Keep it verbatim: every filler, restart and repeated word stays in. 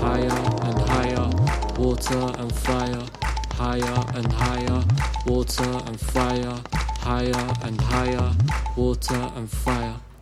higher and higher, water and fire, higher and higher, water and fire, higher and higher, water and fire.